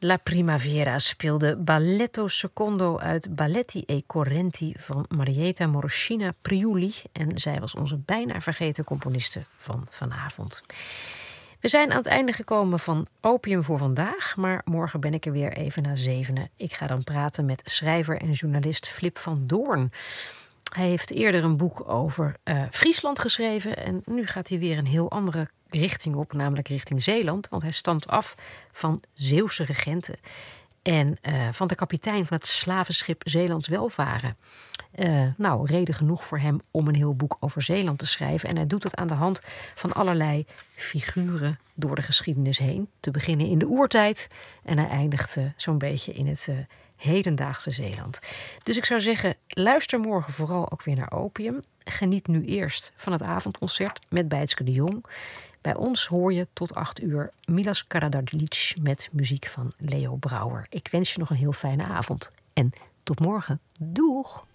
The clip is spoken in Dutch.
La Primavera speelde Balletto Secondo uit Balletti e Correnti van Marietta Moroscina Priuli. En zij was onze bijna vergeten componiste van vanavond. We zijn aan het einde gekomen van Opium voor vandaag, maar morgen ben ik er weer even na 7. Ik ga dan praten met schrijver en journalist Flip van Doorn. Hij heeft eerder een boek over Friesland geschreven en nu gaat hij weer een heel andere richting op, namelijk richting Zeeland. Want hij stamt af van Zeeuwse regenten en van de kapitein van het slavenschip Zeelands Welvaren. Reden genoeg voor hem om een heel boek over Zeeland te schrijven. En hij doet dat aan de hand van allerlei figuren door de geschiedenis heen. Te beginnen in de oertijd en hij eindigt zo'n beetje in het hedendaagse Zeeland. Dus ik zou zeggen, luister morgen vooral ook weer naar Opium. Geniet nu eerst van het avondconcert met Bijtske de Jong. Bij ons hoor je tot 8 Milas Karadarlic met muziek van Leo Brouwer. Ik wens je nog een heel fijne avond en tot morgen. Doeg!